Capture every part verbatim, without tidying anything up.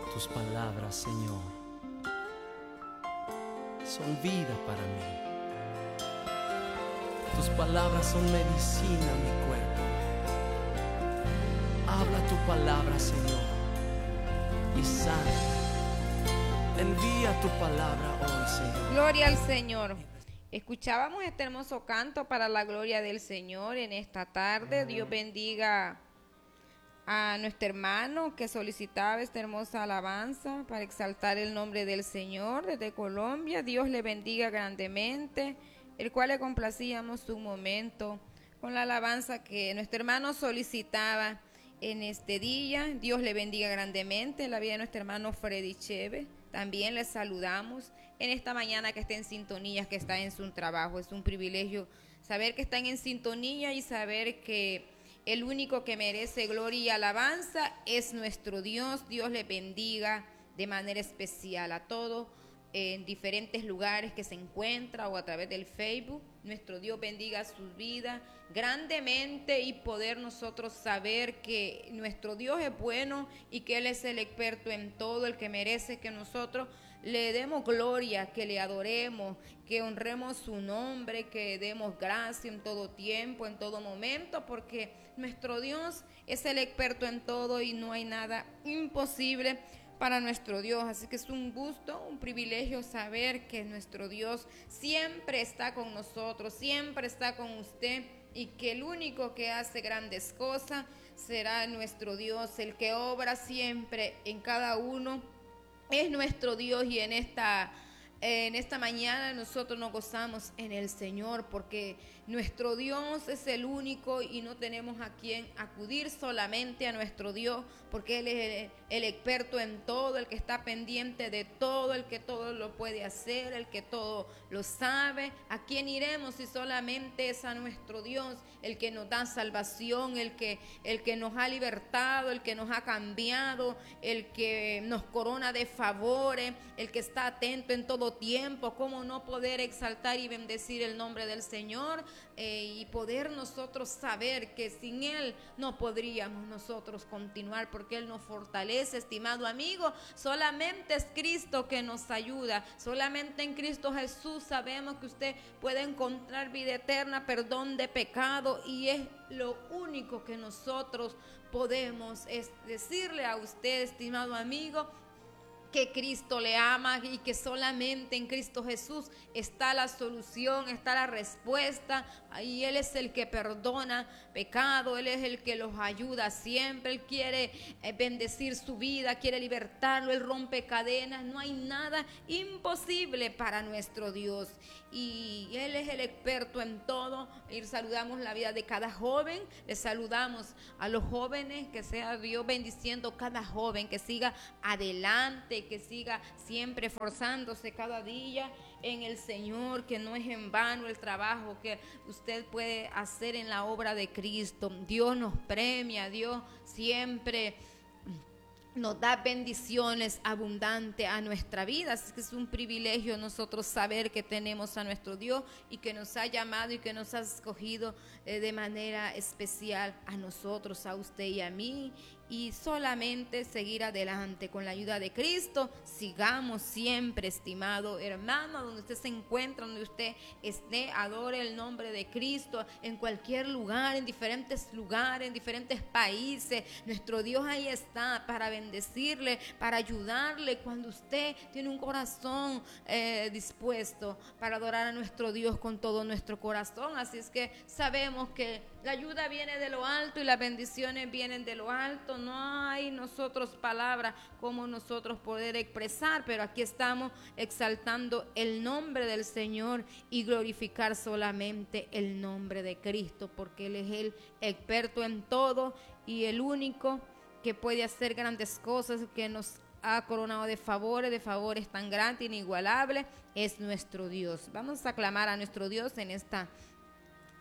Tus palabras, Señor, son vida para mí. Tus palabras son medicina a mi cuerpo. Habla tu palabra, Señor, y sana. Envía tu palabra hoy, Señor. Gloria al Señor. Escuchábamos este hermoso canto para la gloria del Señor en esta tarde. Dios bendiga a nuestro hermano que solicitaba esta hermosa alabanza para exaltar el nombre del Señor desde Colombia. Dios le bendiga grandemente, el cual le complacíamos un momento con la alabanza que nuestro hermano solicitaba en este día. Dios le bendiga grandemente la vida de nuestro hermano Freddy Chévez. También les saludamos en esta mañana que está en sintonía, que está en su trabajo. Es un privilegio saber que están en sintonía y saber que el único que merece gloria y alabanza es nuestro Dios. Dios le bendiga de manera especial a todos en diferentes lugares que se encuentra o a través del Facebook. Nuestro Dios bendiga sus vidas grandemente y poder nosotros saber que nuestro Dios es bueno y que Él es el experto en todo, el que merece que nosotros le demos gloria, que le adoremos, que honremos su nombre, que demos gracia en todo tiempo, en todo momento, porque nuestro Dios es el experto en todo y no hay nada imposible para nuestro Dios. Así que es un gusto, un privilegio saber que nuestro Dios siempre está con nosotros, siempre está con usted, y que el único que hace grandes cosas será nuestro Dios, el que obra siempre en cada uno es nuestro Dios. Y en esta en esta mañana nosotros nos gozamos en el Señor, porque nuestro Dios es el único y no tenemos a quien acudir, solamente a nuestro Dios, porque Él es el, el experto en todo, el que está pendiente de todo, el que todo lo puede hacer, el que todo lo sabe. ¿A quién iremos si solamente es a nuestro Dios, el que nos da salvación, el que, el que nos ha libertado, el que nos ha cambiado, el que nos corona de favores, el que está atento en todo tiempo? ¿Cómo no poder exaltar y bendecir el nombre del Señor eh, y poder nosotros saber que sin Él no podríamos nosotros continuar, porque Él nos fortalece, estimado amigo? Solamente es Cristo que nos ayuda, solamente en Cristo Jesús sabemos que usted puede encontrar vida eterna, perdón de pecado, y es lo único que nosotros podemos es decirle a usted, estimado amigo, que Cristo le ama y que solamente en Cristo Jesús está la solución, está la respuesta. Y Él es el que perdona pecado, Él es el que los ayuda siempre. Él quiere bendecir su vida, quiere libertarlo, Él rompe cadenas. No hay nada imposible para nuestro Dios, y Él es el experto en todo. Y saludamos la vida de cada joven, les saludamos a los jóvenes, que sea Dios bendiciendo cada joven, que siga adelante, que siga siempre esforzándose cada día en el Señor, que no es en vano el trabajo que usted puede hacer en la obra de Cristo. Dios nos premia, Dios siempre nos da bendiciones abundantes a nuestra vida. Así que es un privilegio nosotros saber que tenemos a nuestro Dios y que nos ha llamado y que nos ha escogido eh, de manera especial a nosotros, a usted y a mí. Y solamente seguir adelante con la ayuda de Cristo. Sigamos siempre, estimado hermano, donde usted se encuentra, donde usted esté, adore el nombre de Cristo en cualquier lugar, en diferentes lugares, en diferentes países. Nuestro Dios ahí está para bendecirle, para ayudarle cuando usted tiene un corazón eh, dispuesto para adorar a nuestro Dios con todo nuestro corazón. Así es que sabemos que la ayuda viene de lo alto y las bendiciones vienen de lo alto. No hay nosotros palabras como nosotros poder expresar, pero aquí estamos exaltando el nombre del Señor y glorificar solamente el nombre de Cristo, porque Él es el experto en todo y el único que puede hacer grandes cosas, que nos ha coronado de favores, de favores tan grandes, inigualables, es nuestro Dios. Vamos a aclamar a nuestro Dios en esta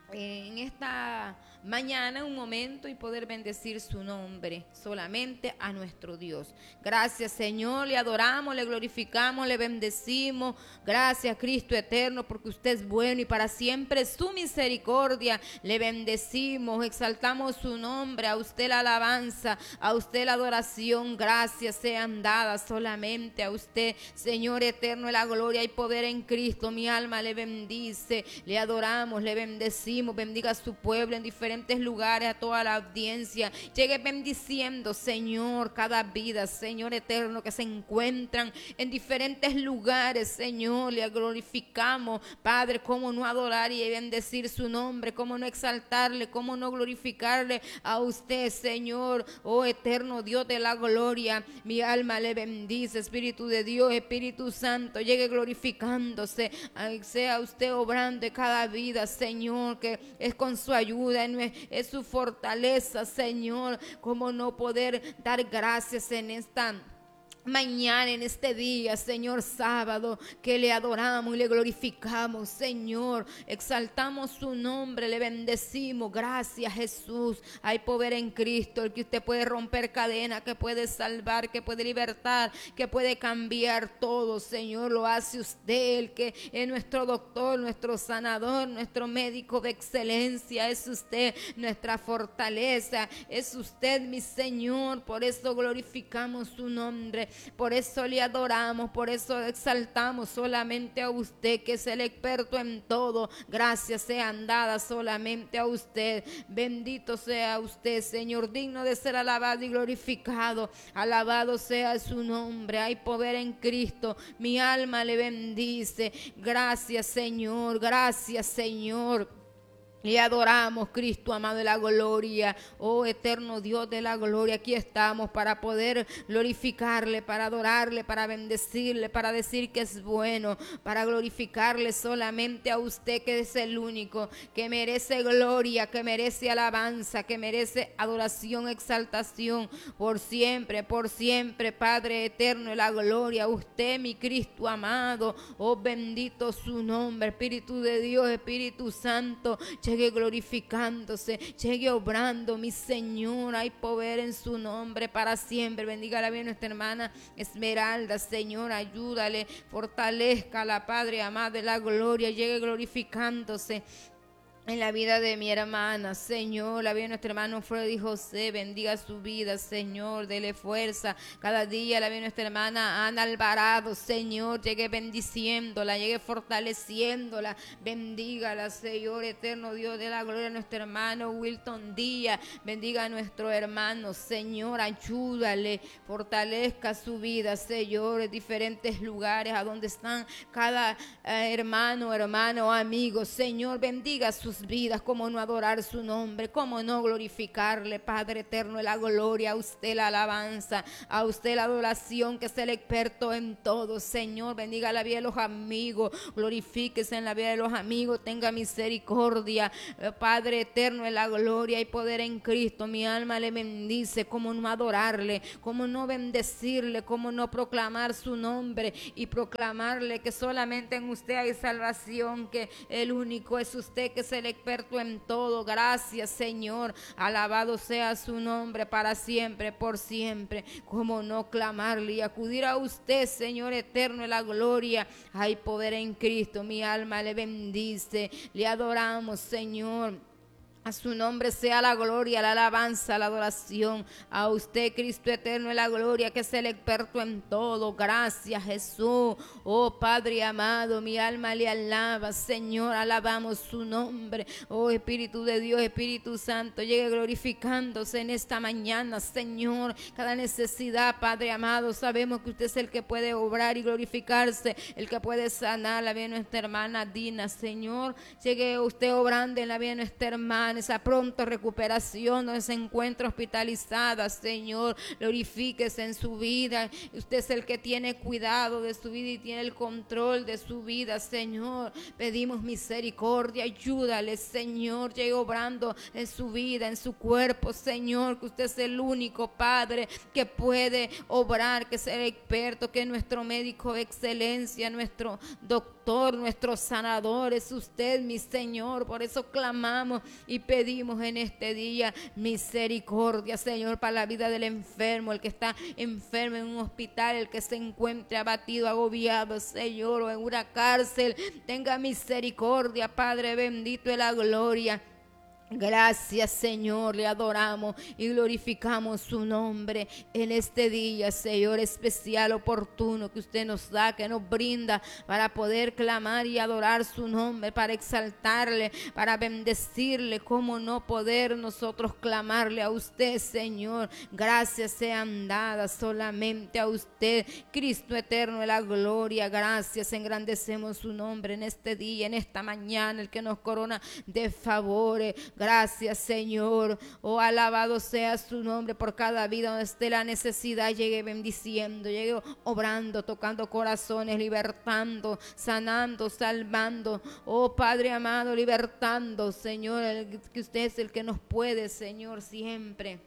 en esta mañana un momento y poder bendecir su nombre solamente a nuestro Dios. Gracias, Señor, le adoramos, le glorificamos, le bendecimos. Gracias, Cristo eterno, porque usted es bueno y para siempre su misericordia. Le bendecimos, exaltamos su nombre, a usted la alabanza, a usted la adoración. Gracias sean dadas solamente a usted, Señor eterno, la gloria y poder en Cristo. Mi alma le bendice, le adoramos, le bendecimos. Bendiga a su pueblo en diferentes lugares, a toda la audiencia. Llegue bendiciendo, Señor, cada vida, Señor eterno, que se encuentran en diferentes lugares, Señor. Le glorificamos, Padre, cómo no adorar y bendecir su nombre, cómo no exaltarle, cómo no glorificarle a usted, Señor, oh eterno Dios de la gloria. Mi alma le bendice, Espíritu de Dios, Espíritu Santo, llegue glorificándose, sea usted obrando en cada vida, Señor, que es con su ayuda, es su fortaleza, Señor. Cómo no poder dar gracias en esta mañana, en este día, Señor, sábado, que le adoramos y le glorificamos, Señor, exaltamos su nombre, le bendecimos. Gracias, Jesús. Hay poder en Cristo, el que usted puede romper cadenas, que puede salvar, que puede libertar, que puede cambiar todo, Señor. Lo hace usted, el que es nuestro doctor, nuestro sanador, nuestro médico de excelencia. Es usted nuestra fortaleza, es usted, mi Señor. Por eso glorificamos su nombre, por eso le adoramos, por eso exaltamos solamente a usted, que es el experto en todo. Gracias sean dadas solamente a usted. Bendito sea usted, Señor, digno de ser alabado y glorificado. Alabado sea su nombre. Hay poder en Cristo. Mi alma le bendice. Gracias, Señor. Gracias, Señor. Le adoramos, Cristo amado de la gloria, oh eterno Dios de la gloria. Aquí estamos para poder glorificarle, para adorarle, para bendecirle, para decir que es bueno, para glorificarle solamente a usted, que es el único que merece gloria, que merece alabanza, que merece adoración, exaltación por siempre, por siempre. Padre eterno de la gloria, usted, mi Cristo amado, oh bendito su nombre. Espíritu de Dios, Espíritu Santo, llegue glorificándose, llegue obrando, mi Señor. Hay poder en su nombre para siempre. Bendígala bien nuestra hermana Esmeralda, Señor, ayúdale, fortalezcala, Padre amado de la gloria, llegue glorificándose en la vida de mi hermana, Señor. La vida de nuestro hermano Freddy José, bendiga su vida, Señor, dele fuerza cada día. La vida de nuestra hermana Ana Alvarado, Señor, llegue bendiciéndola, llegue fortaleciéndola, bendígala, Señor eterno Dios de la gloria. Nuestro hermano Wilton Díaz, bendiga a nuestro hermano, Señor, ayúdale, fortalezca su vida, Señor, en diferentes lugares a donde están cada eh, hermano, hermano, amigo, Señor, bendiga sus vidas. Cómo no adorar su nombre, cómo no glorificarle, Padre eterno de la gloria. A usted la alabanza, a usted la adoración, que es el experto en todo, Señor. Bendiga la vida de los amigos, glorifíquese en la vida de los amigos, tenga misericordia, Padre eterno de la gloria. Y poder en Cristo. Mi alma le bendice. Cómo no adorarle, cómo no bendecirle, cómo no proclamar su nombre y proclamarle que solamente en usted hay salvación, que el único es usted, que es el experto en todo. Gracias, Señor. Alabado sea su nombre para siempre, por siempre. Cómo no clamarle y acudir a usted, Señor eterno de la gloria. Hay poder en Cristo. Mi alma le bendice. Le adoramos, Señor. A su nombre sea la gloria, la alabanza, la adoración. A usted, Cristo eterno de la gloria, que es el experto en todo. Gracias, Jesús. Oh Padre amado, mi alma le alaba, Señor. Alabamos su nombre. Oh Espíritu de Dios, Espíritu Santo, llegue glorificándose en esta mañana, Señor. Cada necesidad, Padre amado, sabemos que usted es el que puede obrar y glorificarse, el que puede sanar la vida de nuestra hermana Dina, Señor. Llegue usted obrando en la vida de nuestra hermana, esa pronta recuperación, donde se encuentra hospitalizada, Señor. Glorifíquese en su vida. Usted es el que tiene cuidado de su vida y tiene el control de su vida, Señor. Pedimos misericordia, ayúdale, Señor. Llegue obrando en su vida, en su cuerpo, Señor, que usted es el único Padre que puede obrar, que es el experto, que es nuestro médico de excelencia, nuestro doctor, doctor, nuestro sanador es usted, mi Señor. Por eso clamamos y pedimos en este día misericordia, Señor, para la vida del enfermo, el que está enfermo en un hospital, el que se encuentre abatido, agobiado, Señor, o en una cárcel. Tenga misericordia, Padre bendito de la gloria. Gracias, Señor, le adoramos y glorificamos su nombre en este día, Señor, especial, oportuno que usted nos da, que nos brinda para poder clamar y adorar su nombre, para exaltarle, para bendecirle. Cómo no poder nosotros clamarle a usted, Señor. Gracias sean dadas solamente a usted, Cristo eterno de la gloria. Gracias, engrandecemos su nombre en este día, en esta mañana, el que nos corona de favores. Gracias, Señor. Oh, alabado sea su nombre por cada vida donde esté la necesidad. Llegue bendiciendo, llegue obrando, tocando corazones, libertando, sanando, salvando. Oh, Padre amado, libertando, Señor, el, que usted es el que nos puede, Señor, siempre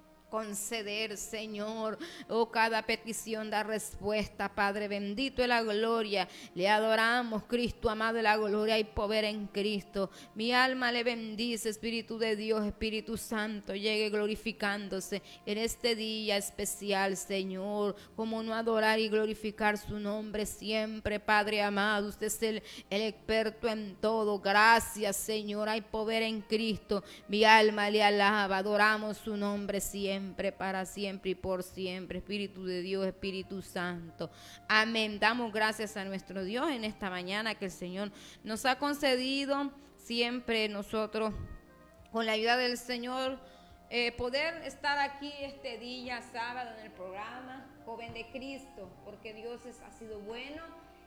conceder, Señor, oh, cada petición da respuesta, Padre bendito de la gloria. Le adoramos, Cristo amado de la gloria. Hay poder en Cristo. Mi alma le bendice, Espíritu de Dios, Espíritu Santo, llegue glorificándose en este día especial, Señor. Como no adorar y glorificar su nombre siempre, Padre amado. Usted es el, el experto en todo. Gracias, Señor. Hay poder en Cristo. Mi alma le alaba, adoramos su nombre siempre. Siempre, para siempre y por siempre. Espíritu de Dios, Espíritu Santo. Amén. Damos gracias a nuestro Dios en esta mañana que el Señor nos ha concedido. Siempre nosotros, con la ayuda del Señor, eh, poder estar aquí este día sábado en el programa Joven de Cristo, porque Dios es, ha sido bueno.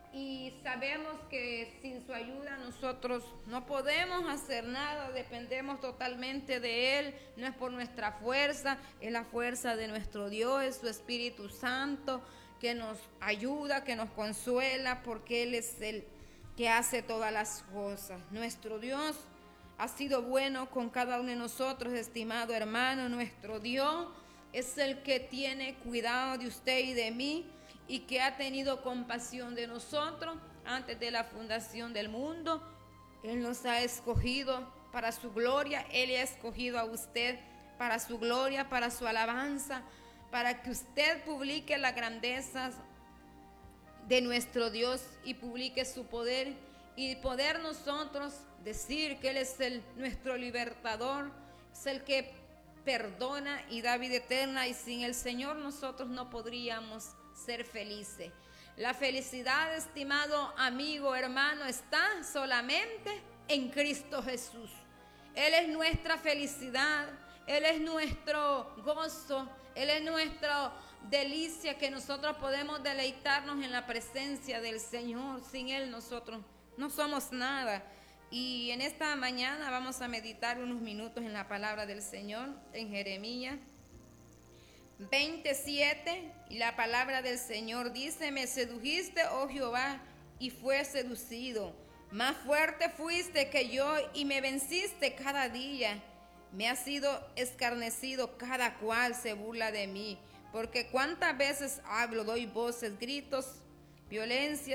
Y sabemos que sin su ayuda nosotros no podemos hacer nada, dependemos totalmente de Él. No es por nuestra fuerza, es la fuerza de nuestro Dios, es su Espíritu Santo que nos ayuda, que nos consuela, porque Él es el que hace todas las cosas. Nuestro Dios ha sido bueno con cada uno de nosotros, estimado hermano. Nuestro Dios es el que tiene cuidado de usted y de mí, y que ha tenido compasión de nosotros antes de la fundación del mundo. Él nos ha escogido para su gloria. Él ha escogido a usted para su gloria, para su alabanza, para que usted publique las grandezas de nuestro Dios y publique su poder, y poder nosotros decir que Él es el, nuestro libertador, es el que perdona y da vida eterna, y sin el Señor nosotros no podríamos ser felices. La felicidad, estimado amigo, hermano, está solamente en Cristo Jesús. Él es nuestra felicidad, Él es nuestro gozo, Él es nuestra delicia, que nosotros podemos deleitarnos en la presencia del Señor. Sin Él nosotros no somos nada. Y en esta mañana vamos a meditar unos minutos en la palabra del Señor, en Jeremías veintisiete, y la palabra del Señor dice: me sedujiste, oh Jehová, y fue seducido. Más fuerte fuiste que yo, y me venciste cada día. Me ha sido escarnecido, cada cual se burla de mí. Porque cuántas veces hablo, doy voces, gritos, violencia,